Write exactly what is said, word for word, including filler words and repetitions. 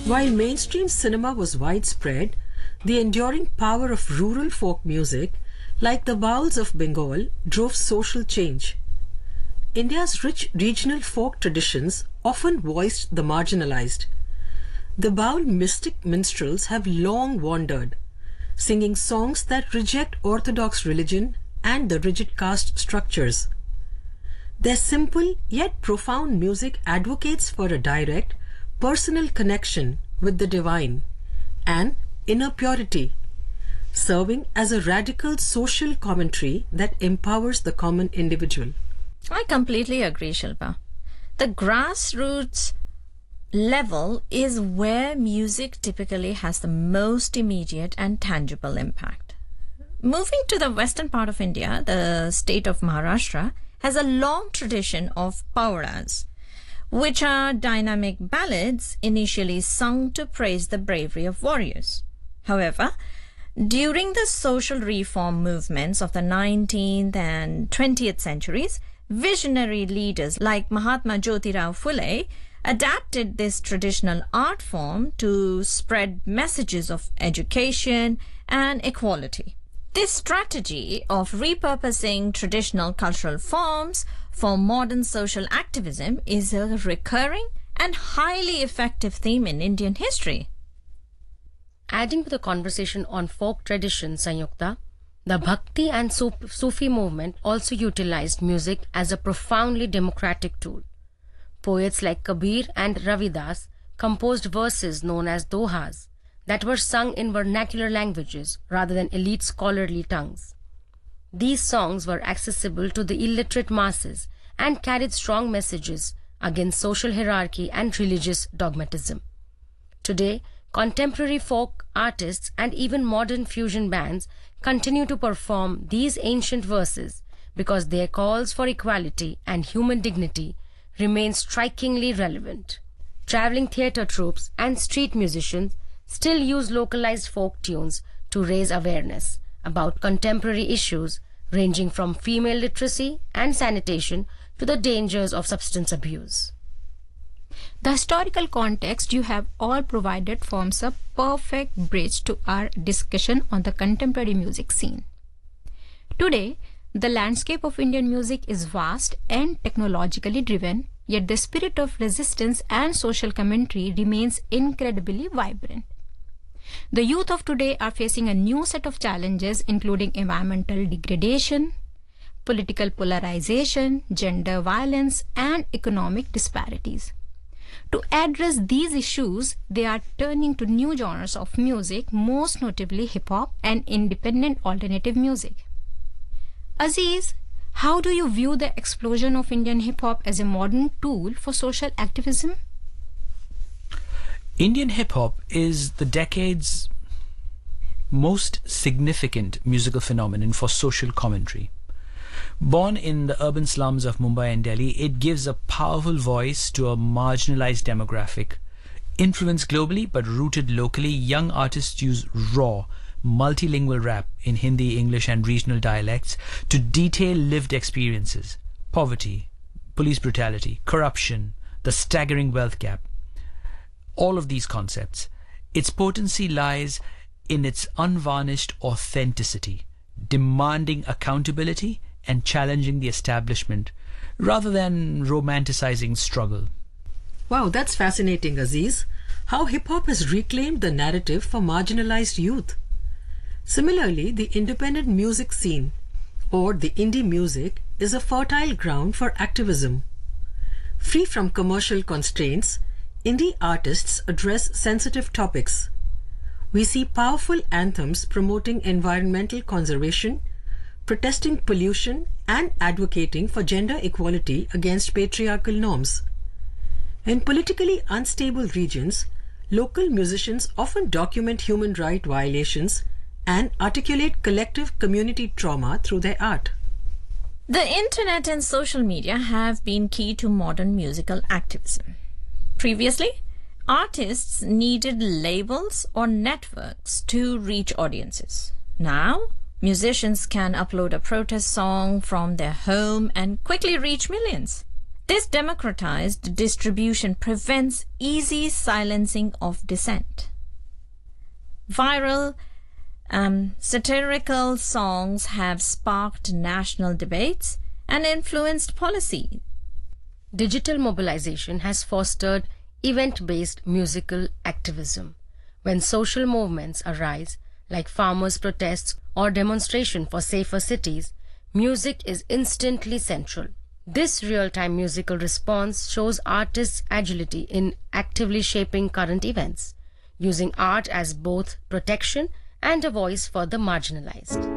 While mainstream cinema was widespread, the enduring power of rural folk music, like the Bauls of Bengal, drove social change. India's rich regional folk traditions often voiced the marginalized. The Baul mystic minstrels have long wandered, singing songs that reject orthodox religion and the rigid caste structures. Their simple yet profound music advocates for a direct, personal connection with the divine and inner purity, serving as a radical social commentary that empowers the common individual. I completely agree, Shilpa. The grassroots level is where music typically has the most immediate and tangible impact. Moving to the western part of India, the state of Maharashtra has a long tradition of pauras, which are dynamic ballads initially sung to praise the bravery of warriors. However, during the social reform movements of the nineteenth and twentieth centuries, visionary leaders like Mahatma Jyotirao Phule adapted this traditional art form to spread messages of education and equality. This strategy of repurposing traditional cultural forms for modern social activism is a recurring and highly effective theme in Indian history. Adding to the conversation on folk traditions, Sanyukta, the Bhakti and Sufi movement also utilized music as a profoundly democratic tool. Poets like Kabir and Ravidas composed verses known as dohas that were sung in vernacular languages rather than elite scholarly tongues. These songs were accessible to the illiterate masses and carried strong messages against social hierarchy and religious dogmatism. Today, contemporary folk artists and even modern fusion bands continue to perform these ancient verses because their calls for equality and human dignity remain strikingly relevant. Traveling theatre troupes and street musicians still use localized folk tunes to raise awareness about contemporary issues ranging from female literacy and sanitation to the dangers of substance abuse. The historical context you have all provided forms a perfect bridge to our discussion on the contemporary music scene. Today, the landscape of Indian music is vast and technologically driven, yet the spirit of resistance and social commentary remains incredibly vibrant. The youth of today are facing a new set of challenges, including environmental degradation, political polarization, gender violence, and economic disparities. To address these issues, they are turning to new genres of music, most notably hip-hop and independent alternative music. Aziz, how do you view the explosion of Indian hip-hop as a modern tool for social activism? Indian hip-hop is the decade's most significant musical phenomenon for social commentary. Born in the urban slums of Mumbai and Delhi, it gives a powerful voice to a marginalized demographic. Influenced globally but rooted locally, young artists use raw, multilingual rap in Hindi, English and regional dialects to detail lived experiences, poverty, police brutality, corruption, the staggering wealth gap. All of these concepts, its potency lies in its unvarnished authenticity, demanding accountability and challenging the establishment rather than romanticizing struggle. Wow, that's fascinating, Aziz. How hip-hop has reclaimed the narrative for marginalized youth. Similarly, the independent music scene, or the indie music, is a fertile ground for activism. Free from commercial constraints, indie artists address sensitive topics. We see powerful anthems promoting environmental conservation, protesting pollution, and advocating for gender equality against patriarchal norms. In politically unstable regions, local musicians often document human rights violations and articulate collective community trauma through their art. The internet and social media have been key to modern musical activism. Previously, artists needed labels or networks to reach audiences. Now, musicians can upload a protest song from their home and quickly reach millions. This democratized distribution prevents easy silencing of dissent. Viral, um, satirical songs have sparked national debates and influenced policy. Digital mobilization has fostered event-based musical activism. When social movements arise, like farmers' protests or demonstration for safer cities, music is instantly central. This real-time musical response shows artists' agility in actively shaping current events, using art as both protection and a voice for the marginalized.